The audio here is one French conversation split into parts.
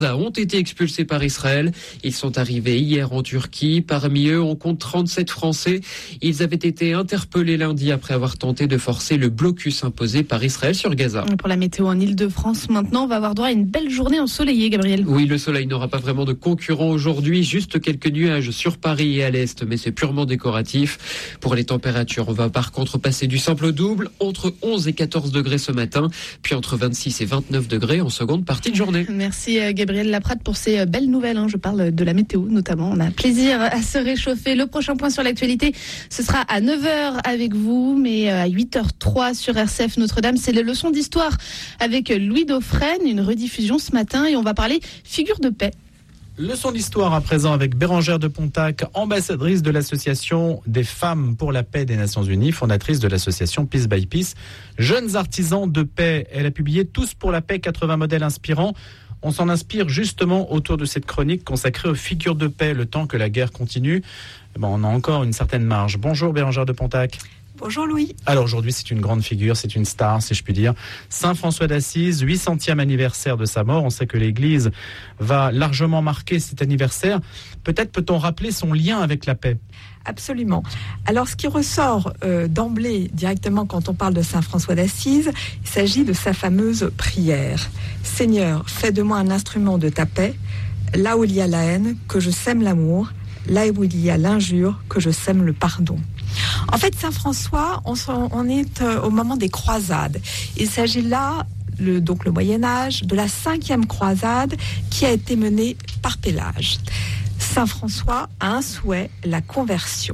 ont été expulsés par Israël. Ils sont arrivés hier en Turquie. Parmi eux, on compte 37 Français. Ils avaient été interpellés lundi après avoir tenté de forcer le blocus imposé par Israël sur Gaza. Pour la météo en Île-de-France, maintenant, on va avoir droit à une belle journée ensoleillée, Gabriel. Oui, le soleil n'aura pas vraiment de concurrent aujourd'hui. Juste quelques nuages sur Paris et à l'Est, mais c'est purement décoratif. Pour les températures, on va par contre passer du simple au double, entre 11 et 14 degrés ce matin, puis entre 26 et 29 degrés en seconde partie de journée. Merci Gabriel Laprade pour ces belles nouvelles. Je parle de la météo notamment. On a plaisir à se réchauffer. Le prochain point sur l'actualité, ce sera à 9h avec vous, mais à 8h03 sur RCF Notre-Dame. C'est les leçons d'histoire avec Louis Dauphren, une rediffusion ce matin, et on va parler figure de paix. Leçon d'histoire à présent avec Bérengère de Pontac, ambassadrice de l'association des femmes pour la paix des Nations Unies, fondatrice de l'association Peace by Peace. Jeunes artisans de paix, elle a publié Tous pour la paix, 80 modèles inspirants. On s'en inspire justement autour de cette chronique consacrée aux figures de paix, le temps que la guerre continue. On a encore une certaine marge. Bonjour Bérengère de Pontac. Bonjour Louis. Alors aujourd'hui, c'est une grande figure, c'est une star, si je puis dire. Saint François d'Assise, 800e anniversaire de sa mort. On sait que l'Église va largement marquer cet anniversaire. Peut-être peut-on rappeler son lien avec la paix ? Absolument. Alors ce qui ressort d'emblée directement quand on parle de Saint François d'Assise, il s'agit de sa fameuse prière. Seigneur, fais de moi un instrument de ta paix, là où il y a la haine, que je sème l'amour, là où il y a l'injure, que je sème le pardon. En fait, Saint François, on est au moment des croisades. Il s'agit là, donc le Moyen-Âge, de la 5e croisade qui a été menée par Pélage. Saint François a un souhait, la conversion.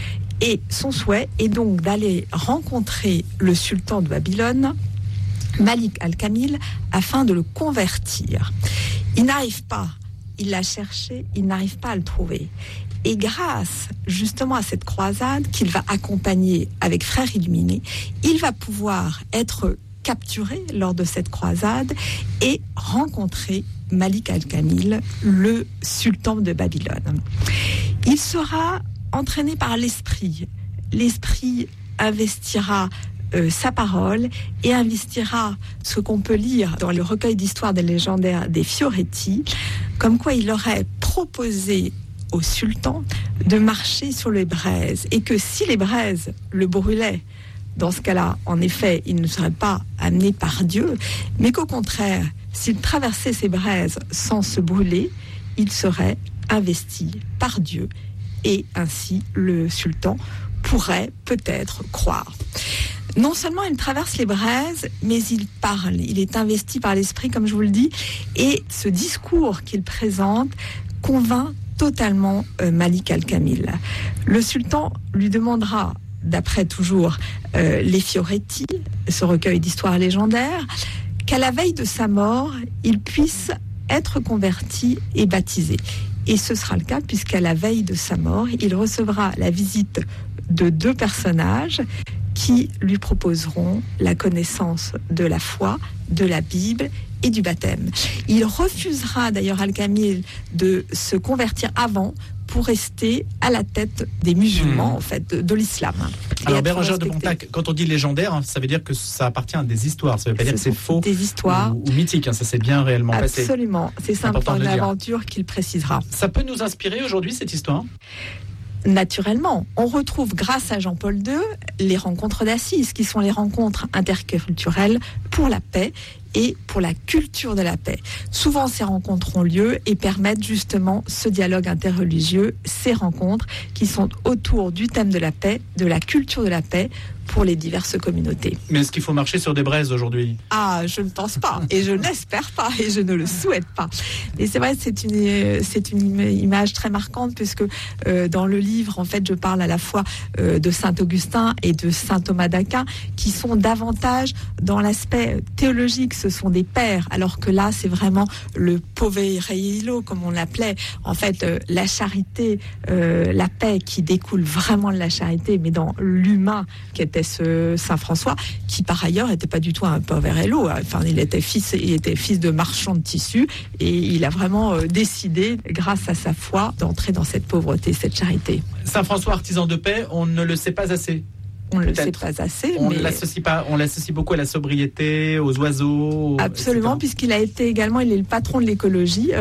Et son souhait est donc d'aller rencontrer le sultan de Babylone, Malik al-Kamil, afin de le convertir. Il n'arrive pas, il l'a cherché, il n'arrive pas à le trouver. Et grâce justement à cette croisade qu'il va accompagner avec Frères Illuminés, il va pouvoir être capturé lors de cette croisade et rencontrer Malik al-Kamil, le sultan de Babylone. Il sera entraîné par l'esprit. L'esprit investira sa parole et investira ce qu'on peut lire dans le recueil d'histoire des légendaires des Fioretti, comme quoi il aurait proposé au sultan de marcher sur les braises et que si les braises le brûlaient, dans ce cas-là, en effet, il ne serait pas amené par Dieu, mais qu'au contraire, s'il traversait ces braises sans se brûler, il serait investi par Dieu et ainsi le sultan pourrait peut-être croire. Non seulement il traverse les braises, mais il parle, il est investi par l'esprit, comme je vous le dis, et ce discours qu'il présente convainc totalement Malik al-Kamil. Le sultan lui demandera, d'après toujours les Fioretti, ce recueil d'histoires légendaires, qu'à la veille de sa mort, il puisse être converti et baptisé. Et ce sera le cas puisqu'à la veille de sa mort, il recevra la visite de 2 personnages qui lui proposeront la connaissance de la foi, de la Bible et du baptême. Il refusera d'ailleurs Al-Kamil de se convertir avant pour rester à la tête des musulmans, en fait, de l'islam. Alors, Bérengère de Pontac, quand on dit légendaire, ça veut dire que ça appartient à des histoires. Ça ne veut pas dire que c'est faux des histoires ou mythique. Ça s'est bien réellement passé. Absolument. C'est simplement une aventure qu'il précisera. Ça peut nous inspirer aujourd'hui, cette histoire ? Naturellement, on retrouve grâce à Jean-Paul II les rencontres d'Assise, qui sont les rencontres interculturelles pour la paix et pour la culture de la paix. Souvent, ces rencontres ont lieu et permettent justement ce dialogue interreligieux, ces rencontres qui sont autour du thème de la paix, de la culture de la paix pour les diverses communautés. Mais est-ce qu'il faut marcher sur des braises aujourd'hui ? Ah, je ne pense pas, et je n'espère pas, et je ne le souhaite pas. Et c'est vrai, c'est une image très marquante, puisque dans le livre, en fait, je parle à la fois de Saint Augustin et de Saint Thomas d'Aquin, qui sont davantage dans l'aspect théologique. Ce sont des pères, alors que là, c'est vraiment le povereilo, comme on l'appelait. En fait, la charité, la paix qui découle vraiment de la charité, mais dans l'humain qui était ce Saint François, qui par ailleurs n'était pas du tout un poverello. Enfin, il était fils de marchand de tissus et il a vraiment décidé, grâce à sa foi, d'entrer dans cette pauvreté, cette charité. Saint François, artisan de paix, on ne le sait pas assez. On ne le sait pas assez. On mais l'associe beaucoup à la sobriété, aux oiseaux. Absolument, etc. puisqu'il a été également, il est le patron de l'écologie.